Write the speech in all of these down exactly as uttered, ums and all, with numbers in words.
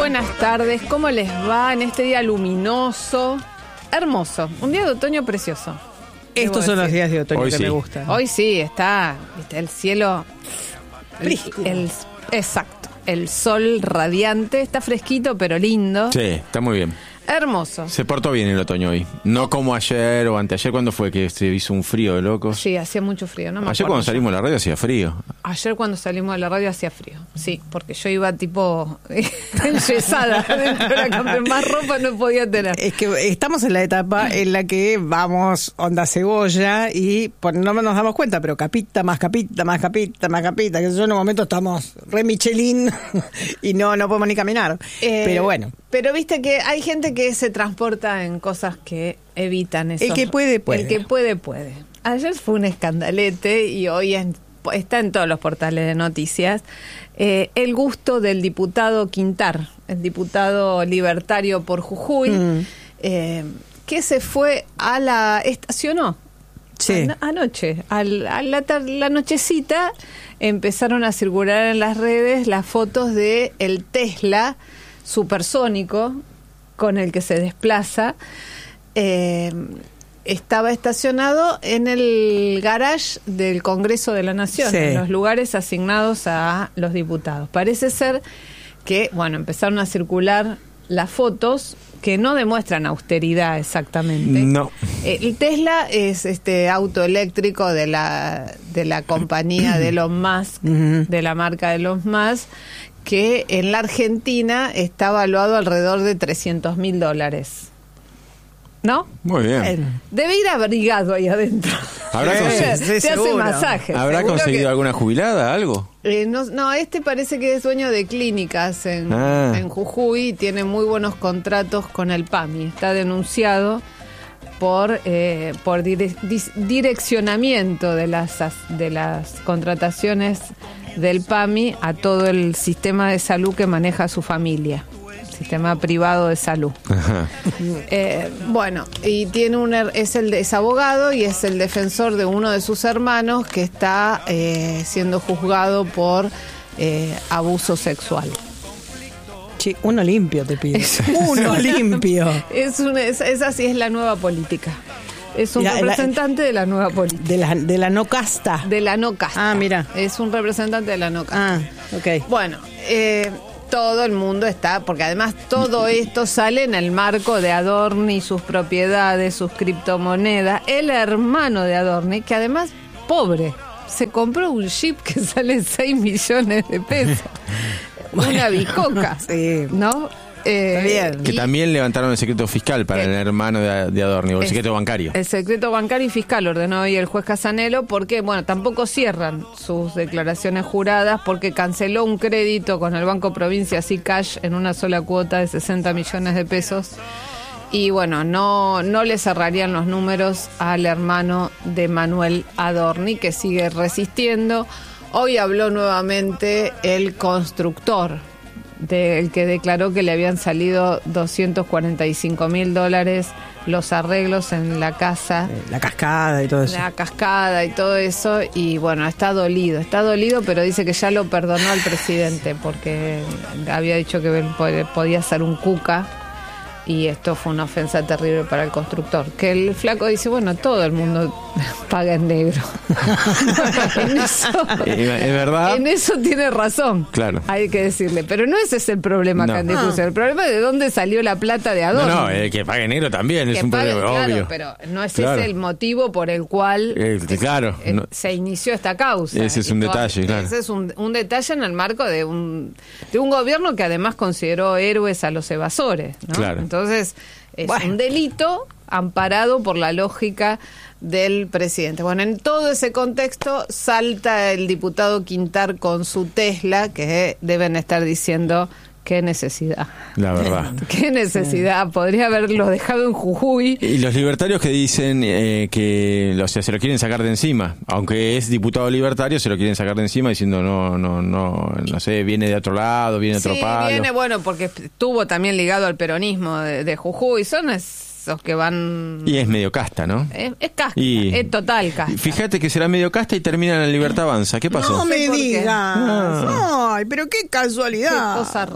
buenas tardes. ¿Cómo les va en este día luminoso? Hermoso. Un día de otoño precioso. Estos son los días de otoño Hoy que sí. me gustan. Hoy sí, está, ¿viste? El cielo... El, Fresco. el- exacto. El sol radiante. Está fresquito, pero lindo. Sí, está muy bien. Hermoso. Se portó bien el otoño hoy. No como ayer o anteayer, cuando fue que se hizo un frío de locos. Sí, hacía mucho frío. No me Ayer acuerdo cuando ya. salimos de la radio hacía frío. Ayer cuando salimos de la radio hacía frío. Sí, porque yo iba tipo enyesada dentro de la camper. Más ropa no podía tener. Es que estamos en la etapa en la que vamos onda cebolla y por, no nos damos cuenta, pero capita, más capita, más capita, más capita, que yo en un momento estamos re Michelin y no, no podemos ni caminar. Eh, pero bueno, Pero viste que hay gente que se transporta en cosas que evitan eso. El que puede, puede. El que puede, puede. Ayer fue un escandalete y hoy en- está en todos los portales de noticias. Eh, el gusto del diputado Quintar, el diputado libertario por Jujuy, Mm. eh, que se fue a la... estacionó. Sí. Ano- anoche, al- a la, tar- la nochecita, empezaron a circular en las redes las fotos de el Tesla supersónico con el que se desplaza. Eh, estaba estacionado en el garage del Congreso de la Nación, Sí. en los lugares asignados a los diputados. Parece ser que, bueno, empezaron a circular las fotos que no demuestran austeridad exactamente. No. Eh, el Tesla es este auto eléctrico de la de la compañía de Elon Musk, Ujú. de la marca de Elon Musk, que en la Argentina está valuado alrededor de trescientos mil dólares. ¿No? Muy bien. bueno. Debe ir abrigado ahí adentro. ¿Habrá Sí, conseguido- sí, Te hace seguro. masajes. ¿Habrá seguro conseguido que- alguna jubilada, algo? Eh, no, no, este parece que es dueño de clínicas en, Ah. en Jujuy y tiene muy buenos contratos con el PAMI. Está denunciado por eh, por dire- dis- direccionamiento de las as- de las contrataciones del PAMI a todo el sistema de salud que maneja su familia, sistema privado de salud. Ajá. Eh, bueno, y tiene un her- es el de- es abogado y es el defensor de uno de sus hermanos que está eh, siendo juzgado por eh, abuso sexual. Che, uno limpio te pido. Uno limpio. Es una, es, esa sí es la nueva política. Es un La- la- representante de la nueva política. De la, de la no casta. De la no casta. Ah, mira. Es un representante de la no casta. Ah, ok. Bueno, eh, todo el mundo está, porque además todo esto sale en el marco de Adorni, sus propiedades, sus criptomonedas. El hermano de Adorni, que además, pobre, se compró un jeep que sale seis millones de pesos. Una bicoca, Sí. ¿no? Eh, Está bien. Que y- también levantaron el secreto fiscal para Que- el hermano de, de Adorni, o el Es- secreto bancario. El secreto bancario y fiscal ordenó hoy el juez Casanelo porque, bueno, tampoco cierran sus declaraciones juradas porque canceló un crédito con el Banco Provincia así cash en una sola cuota de sesenta millones de pesos. Y bueno, no, no le cerrarían los números al hermano de Manuel Adorni, que sigue resistiendo. Hoy habló nuevamente el constructor, del que declaró que le habían salido doscientos cuarenta y cinco mil dólares los arreglos en la casa, La cascada y todo eso. la cascada y todo eso, y bueno, está dolido, está dolido, pero dice que ya lo perdonó al presidente porque había dicho que pod- podía ser un cuca y esto fue una ofensa terrible para el constructor. Que el flaco dice, bueno, todo el mundo paga en negro. en eso, Eh, ¿Es verdad? en eso tiene razón. Claro. Hay que decirle. Pero no ese es el problema No. acá en discusión. El problema es de dónde salió la plata de No, Adorno. no, el que pague negro también es Que un pague, problema, claro, obvio. pero no es Claro. ese el motivo por el cual Eh, claro, eh, no. se inició esta causa. Ese es Y un toda- detalle, claro. Ese es un, un detalle en el marco de un, de un gobierno que además consideró héroes a los evasores, ¿no? Claro. Entonces, es Bueno. un delito amparado por la lógica del presidente. Bueno, en todo ese contexto salta el diputado Quintar con su Tesla, que deben estar diciendo qué necesidad. La verdad. Qué necesidad, podría haberlo dejado en Jujuy. Y los libertarios que dicen eh, que o sea, se lo quieren sacar de encima, aunque es diputado libertario, se lo quieren sacar de encima diciendo no, no, no, no sé, viene de otro lado, viene de otro Sí, palo. viene, bueno, porque estuvo también ligado al peronismo de, de Jujuy. Son esos que van... Y es medio casta, ¿no? Es, es casca, Y- es total casca. Fíjate que será medio casta y termina en la Libertad Avanza. ¿Qué pasó? No me por qué. digas. Ah. Ay, pero qué casualidad. Qué cosa rara.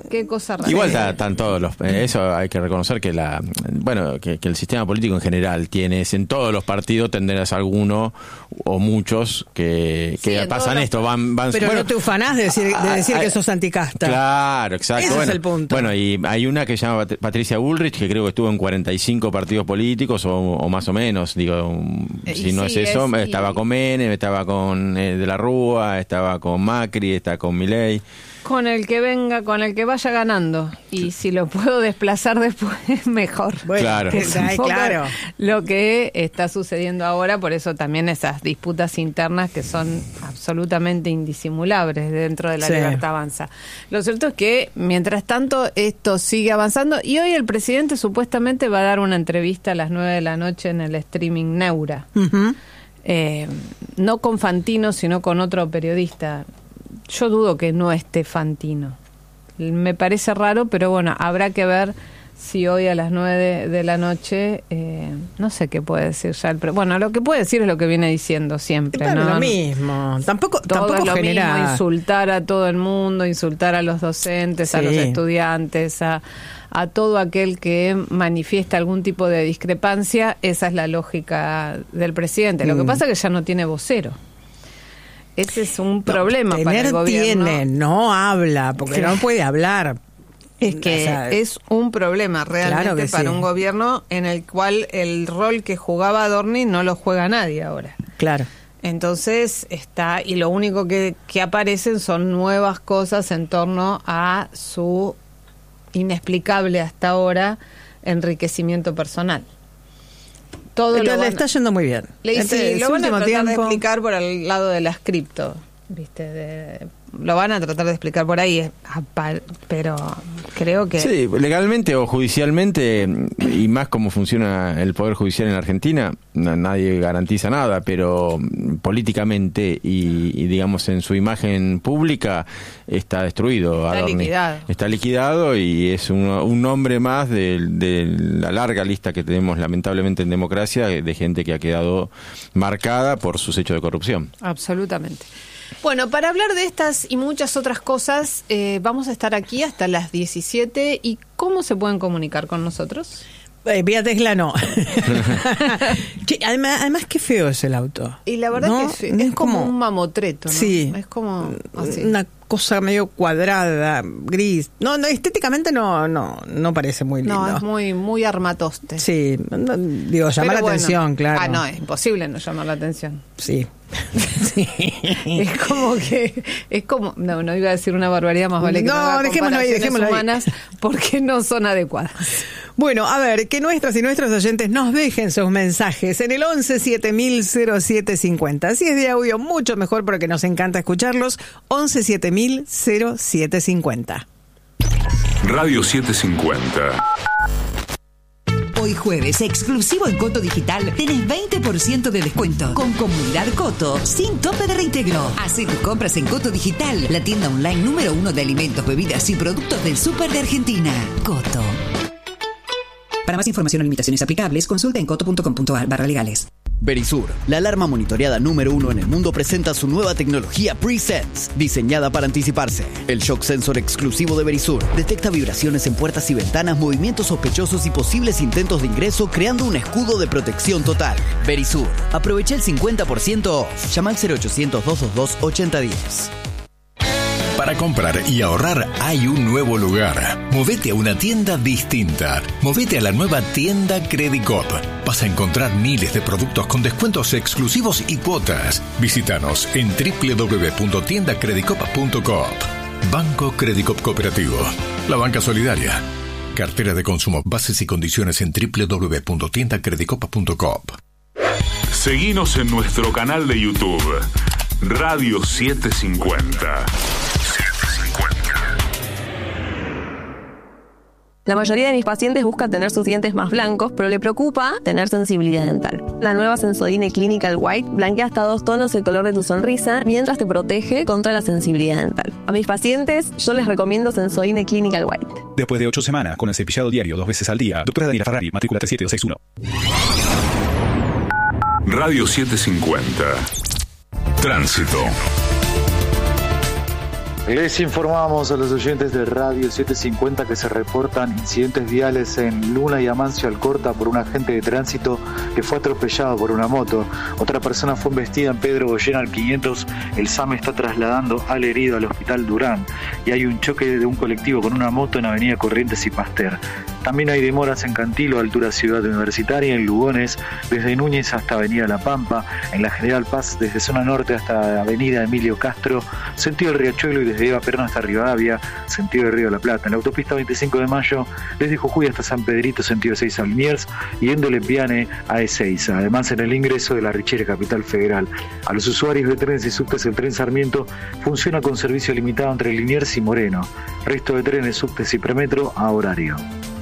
qué cosa rara. Igual están todos los... Eh, eso hay que reconocer que la bueno que, que el sistema político en general tiene, es en todos los partidos tendrás alguno o muchos que, que sí, pasan esto, van... van pero bueno, no te ufanás de decir, de decir a, a, que sos anticasta. Claro, exacto. Ese bueno, es el punto. Bueno, y hay una que se llama Patricia Bullrich, que creo que estuvo en cuarenta y cinco partidos políticos o, o más o menos, digo, eh, si no sí, es eso, es, estaba y... con Menem, estaba con eh, De la Rúa, estaba con Macri, está con Milei. Con el que venga, con el que vaya ganando. Y si lo puedo desplazar después, mejor. Bueno, claro. Que es un Ay, poco claro. lo que está sucediendo ahora, por eso también esas disputas internas que son absolutamente indisimulables dentro de la Sí. Libertad Avanza. Lo cierto es que, mientras tanto, esto sigue avanzando y hoy el presidente supuestamente va a dar una entrevista a las nueve de la noche en el streaming Neura. Uh-huh. Eh, no con Fantino, sino con otro periodista. Yo dudo que no esté Fantino. Me parece raro, pero bueno, habrá que ver si hoy a las nueve de, de la noche, eh, no sé qué puede decir ya el pre- bueno, lo que puede decir es lo que viene diciendo siempre, Bueno, ¿no? lo mismo. Tampoco, Todo tampoco es lo genera... mismo, insultar a todo el mundo, insultar a los docentes, a Sí. los estudiantes, a, a todo aquel que manifiesta algún tipo de discrepancia. Esa es la lógica del presidente. Lo que Mm. pasa es que ya no tiene vocero. Ese es un problema no, para el tener gobierno. tiene, no habla, porque Claro. no puede hablar. Es que O sea, es un problema realmente claro que para sí. un gobierno en el cual el rol que jugaba Adorni no lo juega nadie ahora. Claro. Entonces está, y lo único que, que aparecen son nuevas cosas en torno a su inexplicable hasta ahora enriquecimiento personal. Todo Le, lo le van- está yendo muy bien. Le, Este, sí, ese lo van a último tratar de tiempo- explicar por el lado de las cripto, ¿viste? De, lo van a tratar de explicar por ahí, eh, apa- pero creo que... Sí, legalmente o judicialmente, y más como funciona el Poder Judicial en Argentina, na- nadie garantiza nada, pero políticamente y, y digamos en su imagen pública está destruido. Está Adorni. liquidado. Está liquidado y es un, un nombre más de, de la larga lista que tenemos lamentablemente en democracia de gente que ha quedado marcada por sus hechos de corrupción. Absolutamente. Bueno, para hablar de estas y muchas otras cosas, eh, vamos a estar aquí hasta las diecisiete. ¿Y cómo se pueden comunicar con nosotros? Eh, vía Tesla no. Che, además, además, qué feo es el auto. Y la verdad ¿No? que es, es como un mamotreto, ¿no? Sí. Es como así. Una cosa medio cuadrada, gris. No, no, estéticamente no, no, no parece muy lindo. No, es muy, muy armatoste. Sí, no, digo, llama Pero la bueno. atención, claro. Ah, no, es imposible no llamar la atención. Sí. Sí. Es como que, es como, no, no iba a decir una barbaridad, más vale que No, no, haga dejémoslo ahí, comparaciones dejémoslo ahí. humanas porque no son adecuadas. Bueno, a ver, que nuestras y nuestros oyentes nos dejen sus mensajes en el once siete mil cero siete cincuenta. Si es de audio, mucho mejor porque nos encanta escucharlos. once siete mil cero siete cincuenta. Radio setecientos cincuenta. Hoy jueves, exclusivo en Coto Digital, tenés veinte por ciento de descuento con Comunidad Coto, sin tope de reintegro. Hacé tus compras en Coto Digital, la tienda online número uno de alimentos, bebidas y productos del súper de Argentina. Coto. Para más información o limitaciones aplicables, consulta en coto punto com punto ar barra legales. Verisur, la alarma monitoreada número uno en el mundo, presenta su nueva tecnología Pre-Sense, diseñada para anticiparse. El shock sensor exclusivo de Verisur detecta vibraciones en puertas y ventanas, movimientos sospechosos y posibles intentos de ingreso, creando un escudo de protección total. Verisur, aprovecha el cincuenta por ciento off. Llama al cero ochocientos, doscientos veintidós, ochenta diez. Para comprar y ahorrar hay un nuevo lugar. Movete a una tienda distinta. Movete a la nueva tienda Credicop. Vas a encontrar miles de productos con descuentos exclusivos y cuotas. Visítanos en doble u doble u doble u punto tienda credicop punto coop. Banco Credicop Cooperativo. La banca solidaria. Cartera de consumo. Bases y condiciones en doble u doble u doble u punto tienda credicop punto coop. Seguinos en nuestro canal de YouTube, Radio setecientos cincuenta. La mayoría de mis pacientes buscan tener sus dientes más blancos, pero le preocupa tener sensibilidad dental. La nueva Sensodyne Clinical White blanquea hasta dos tonos el color de tu sonrisa mientras te protege contra la sensibilidad dental. A mis pacientes yo les recomiendo Sensodyne Clinical White. Después de ocho semanas con el cepillado diario dos veces al día, doctora Daniela Ferrari, matrícula tres siete dos seis uno. Radio setecientos cincuenta. Tránsito. Les informamos a los oyentes de Radio setecientos cincuenta que se reportan incidentes viales en Luna y Amancio Alcorta por un agente de tránsito que fue atropellado por una moto. Otra persona fue embestida en Pedro Goyena al quinientos. El S A M está trasladando al herido al Hospital Durán. Y hay un choque de un colectivo con una moto en Avenida Corrientes y Pasteur. También hay demoras en Cantilo, altura Ciudad Universitaria, en Lugones, desde Núñez hasta Avenida La Pampa, en la General Paz, desde zona norte hasta Avenida Emilio Castro, sentido del Riachuelo y desde Eva Perón hasta Rivadavia, sentido del Río de la Plata. En la autopista veinticinco de mayo, desde Jujuy hasta San Pedrito, sentido Ezeiza Liniers, y en Dolepiane a Ezeiza. Además, en el ingreso de la Richera, Capital Federal. A los usuarios de trenes y subtes, el tren Sarmiento funciona con servicio limitado entre Liniers y Moreno. Resto de trenes, subtes y premetro a horario.